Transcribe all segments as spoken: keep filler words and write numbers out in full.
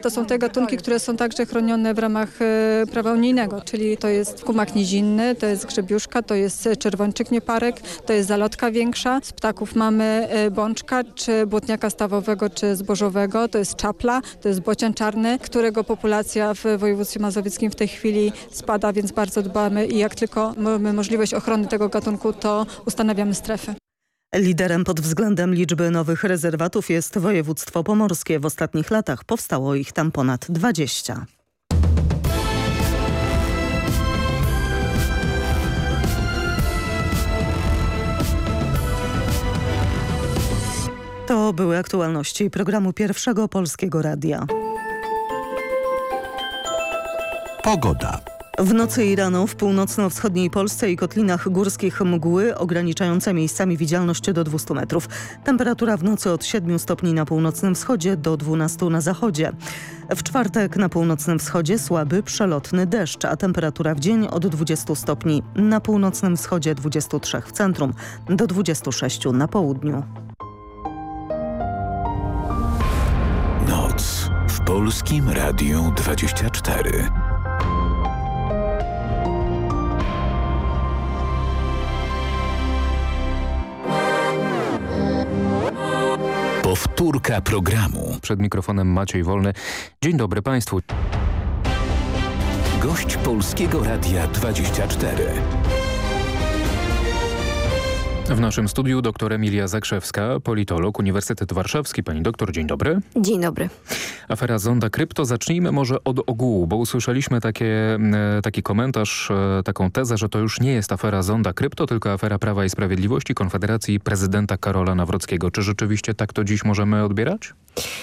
To są te gatunki, które są także chronione w ramach e, prawa unijnego, czyli to jest kumak nizinny, to jest grzebiuszka, to jest czerwończyk nieparek, to jest zalotka większa. Z ptaków mamy e, bączka, czy błotniaka stawowego, czy zbożowego, to jest czapla, to jest bocian czarny, którego populacja w województwie mazowieckim w tej chwili spada, więc bardzo dbamy i jak tylko mamy możliwość ochrony tego gatunku, to ustanawiamy strefy. Liderem pod względem liczby nowych rezerwatów jest województwo pomorskie. W ostatnich latach powstało ich tam ponad dwadzieścia. To były aktualności programu Pierwszego Polskiego Radia. Pogoda. W nocy i rano w północno-wschodniej Polsce i kotlinach górskich mgły ograniczające miejscami widzialność do dwustu metrów. Temperatura w nocy od siedmiu stopni na północnym wschodzie do dwunastu na zachodzie. W czwartek na północnym wschodzie słaby przelotny deszcz, a temperatura w dzień od dwudziestu stopni na północnym wschodzie, dwudziestu trzech w centrum do dwudziestu sześciu na południu. Noc w Polskim Radiu dwadzieścia cztery. Powtórka programu. Przed mikrofonem Maciej Wolny. Dzień dobry Państwu. Gość Polskiego Radia dwadzieścia cztery. W naszym studiu dr Emilia Zakrzewska, politolog, Uniwersytet Warszawski. Pani doktor, dzień dobry. Dzień dobry. Afera Zonda Krypto. Zacznijmy może od ogółu, bo usłyszeliśmy takie, taki komentarz, taką tezę, że to już nie jest afera Zonda Krypto, tylko afera Prawa i Sprawiedliwości, Konfederacji i prezydenta Karola Nawrockiego. Czy rzeczywiście tak to dziś możemy odbierać?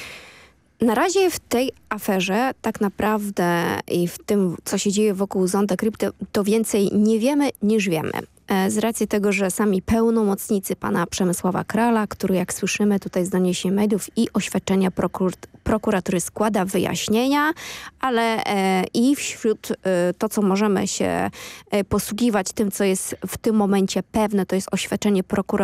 Na razie w tej aferze tak naprawdę i w tym, co się dzieje wokół Zonda Krypto, to więcej nie wiemy niż wiemy. Z racji tego, że sami pełnomocnicy pana Przemysława Krala, który jak słyszymy tutaj z doniesień mediów i oświadczenia prokur prokuratury składa wyjaśnienia, ale e, i wśród e, to, co możemy się e, posługiwać tym, co jest w tym momencie pewne, to jest oświadczenie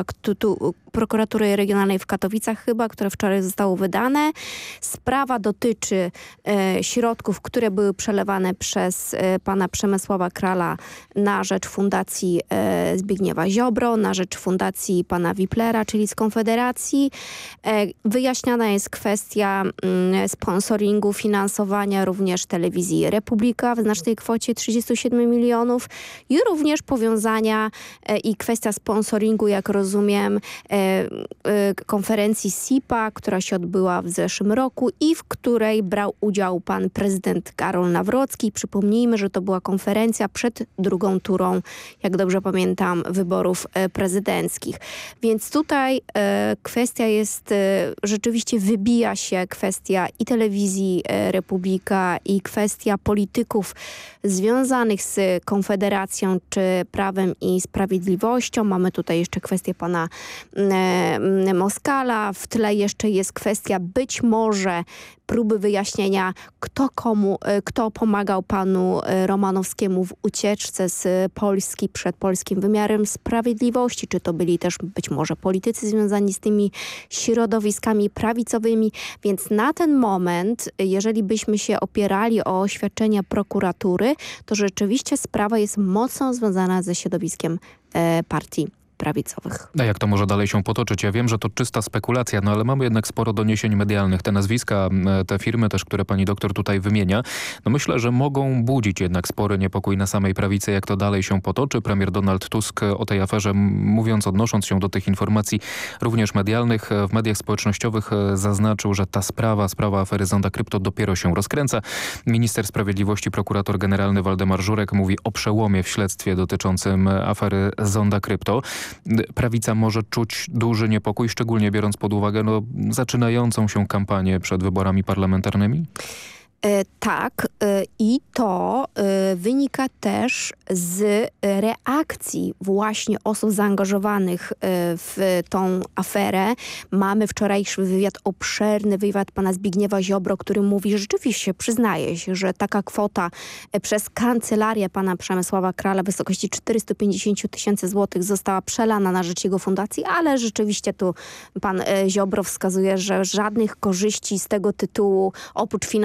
prokuratury regionalnej w Katowicach chyba, które wczoraj zostało wydane. Sprawa dotyczy e, środków, które były przelewane przez e, pana Przemysława Krala na rzecz Fundacji e, Zbigniewa Ziobro, na rzecz Fundacji pana Wiplera, czyli z Konfederacji. E, wyjaśniana jest kwestia mm, sponsoringu, finansowania również telewizji Republika w znacznej kwocie trzydziestu siedmiu milionów i również powiązania e, i kwestia sponsoringu, jak rozumiem, e, e, konferencji S I P A, która się odbyła w zeszłym roku i w której brał udział pan prezydent Karol Nawrocki. Przypomnijmy, że to była konferencja przed drugą turą, jak dobrze pamiętam, tam wyborów e, prezydenckich. Więc tutaj e, kwestia jest, e, rzeczywiście wybija się kwestia i telewizji e, Republika i kwestia polityków związanych z Konfederacją czy Prawem i Sprawiedliwością. Mamy tutaj jeszcze kwestię pana e, Moskala. W tle jeszcze jest kwestia być może próby wyjaśnienia, kto komu, kto pomagał panu Romanowskiemu w ucieczce z Polski przed polskim wymiarem sprawiedliwości. Czy to byli też być może politycy związani z tymi środowiskami prawicowymi. Więc na ten moment, jeżeli byśmy się opierali o oświadczenia prokuratury, to rzeczywiście sprawa jest mocno związana ze środowiskiem e, partii prawicowych. A jak to może dalej się potoczyć? Ja wiem, że to czysta spekulacja, no ale mamy jednak sporo doniesień medialnych. Te nazwiska, te firmy też, które pani doktor tutaj wymienia, no myślę, że mogą budzić jednak spory niepokój na samej prawicy, jak to dalej się potoczy. Premier Donald Tusk o tej aferze, mówiąc, odnosząc się do tych informacji również medialnych, w mediach społecznościowych zaznaczył, że ta sprawa, sprawa afery Zonda Krypto dopiero się rozkręca. Minister Sprawiedliwości, prokurator generalny Waldemar Żurek mówi o przełomie w śledztwie dotyczącym afery Zonda Krypto. Prawica może czuć duży niepokój, szczególnie biorąc pod uwagę no, zaczynającą się kampanię przed wyborami parlamentarnymi? E, tak e, i to e, wynika też z reakcji właśnie osób zaangażowanych e, w tą aferę. Mamy wczorajszy wywiad, obszerny wywiad pana Zbigniewa Ziobro, który mówi, że rzeczywiście przyznaje się, że taka kwota e, przez kancelarię pana Przemysława Krala w wysokości czterystu pięćdziesięciu tysięcy złotych została przelana na rzecz jego fundacji, ale rzeczywiście tu pan e, Ziobro wskazuje, że żadnych korzyści z tego tytułu oprócz finansowania